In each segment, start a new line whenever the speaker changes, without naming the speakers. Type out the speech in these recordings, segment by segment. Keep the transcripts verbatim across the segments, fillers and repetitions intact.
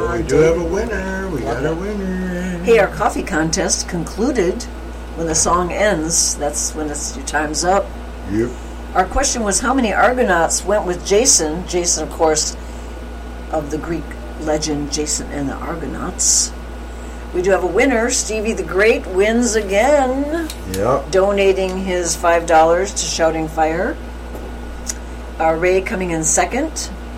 But we do have a winner. We got a winner.
Hey, our coffee contest concluded when the song ends. That's when it's your time's up.
Yep.
Our question was, how many Argonauts went with Jason? Jason, of course, of the Greek legend Jason and the Argonauts. We do have a winner. Stevie the Great wins again.
Yep.
Donating his five dollars to Shouting Fire. Uh, Ray coming in second.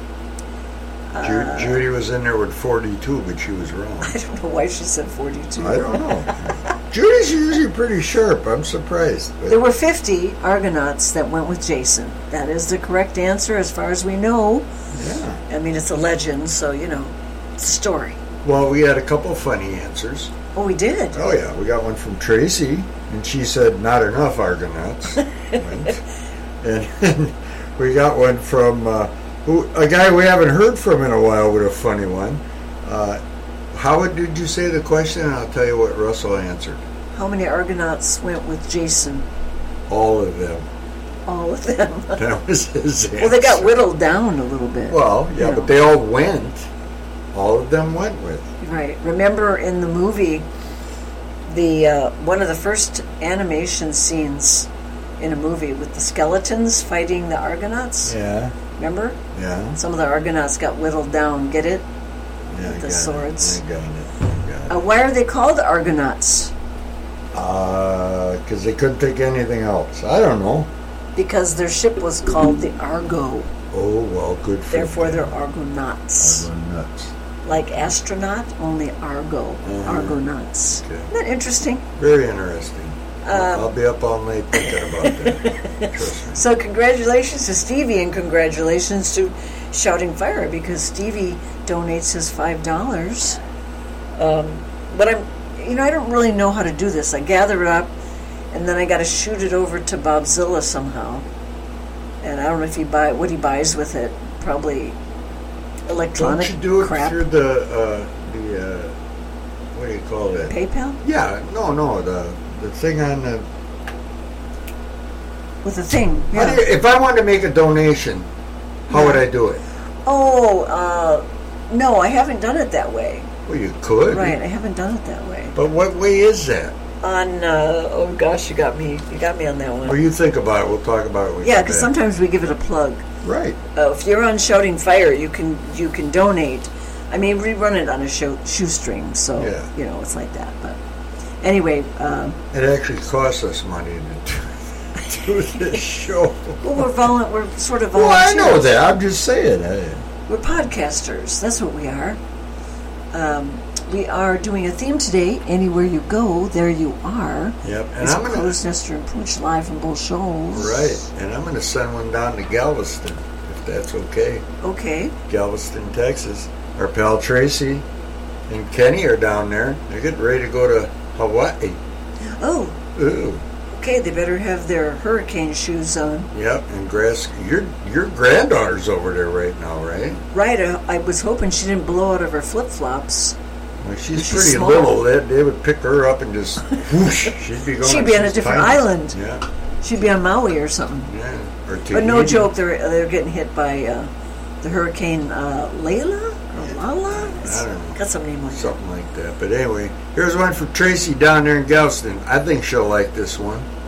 Ju-
Uh,
Judy was in there with forty-two, but she was wrong.
I don't know why she said forty-two.
I don't know. Judy's usually pretty sharp. I'm surprised. But
There were fifty Argonauts that went with Jason. That is the correct answer as far as we know.
yeah.
I mean, it's a legend, so, you know, it's a story.
Well, we had a couple funny answers.
Oh, we did.
Oh, yeah. We got one from Tracy, and she said, not enough Argonauts. Right. And then we got one from uh, who, a guy we haven't heard from in a while with a funny one. Uh, how would- did you say the question? And I'll tell you what Russell answered.
How many Argonauts went with Jason?
All of them.
All of them.
That was his answer.
Well, they got whittled down a little bit.
Well, yeah,
you
but
know.
they all went. All of them went with.
Right. Remember in the movie, the uh, one of the first animation scenes in a movie with the skeletons fighting the Argonauts?
Yeah.
Remember?
Yeah.
Some of the Argonauts got whittled down. Get it?
Yeah,
With
I
the
got
swords.
It. I got it. I got it.
Uh, why are they called Argonauts?
Because they couldn't think anything else. I don't know.
Because their ship was called the Argo.
Oh, well, good for
Therefore, they're
them.
Argonauts.
Argo nuts.
Like astronaut, only Argo.
Uh-huh.
Argonauts.
Okay.
Isn't that interesting?
Very interesting.
Um,
I'll, I'll be up all night thinking about that. Trust me.
So congratulations to Stevie and congratulations to Shouting Fire because Stevie donates his five dollars. Um, but I'm, you know, I don't really know how to do this. I gather it up, and then I got to shoot it over to Bobzilla somehow. And I don't know if he buy what he buys with it. Probably electronic
Don't you do it
crap.
through the, uh, the uh, what do you call that?
PayPal
Yeah, no, no, the the thing on the...
with a thing.
How
Yeah.
do you, if I wanted to make a donation, how
Yeah.
would I do it?
Oh, uh, no, I haven't done it that way.
Well, you could.
Right, I haven't done it that way.
But what way is that?
On uh, oh gosh, you got me. You got me on that one.
Well, you think about it. We'll talk about it when we
Yeah,
get
because
back.
sometimes we give it a plug.
Right.
Uh, if you're on Shouting Fire, you can you can donate. I mean, we run it on a show, shoestring, so
Yeah.
you know it's like that. But anyway, uh,
It actually costs us money to do this show.
well, we're volu- We're sort of
Well, I
volunteers.
know that. I'm just saying. I,
We're podcasters. That's what we are. Um, we are doing a theme today. Anywhere you go, there you are.
yep. And
It's
I'm gonna
Crow's Nester and Pooch live from Bull Shoals.
right. And I'm gonna send one down to Galveston, if that's okay.
Okay.
Galveston, Texas. Our pal Tracy and Kenny are down there. They're getting ready to go to Hawaii.
Oh,
Ooh.
okay. They better have their hurricane shoes on.
Yep. And grass. Your your granddaughter's over there right now, right?
Right. I, I was hoping she didn't blow out of her flip flops.
Well, she's,
She's
pretty
small.
little. They, they would pick her up and just whoosh. She'd be going.
She'd be on a
she's
different
tiny.
island.
Yeah.
She'd be on Maui or something.
Yeah. Or
But no
Tahiti.
joke, they're they're getting hit by uh, the hurricane uh, Layla or Lala. It's
I don't know.
got some name like that.
Something like that. But anyway, here's one for Tracy down there in Galveston. I think she'll like this one.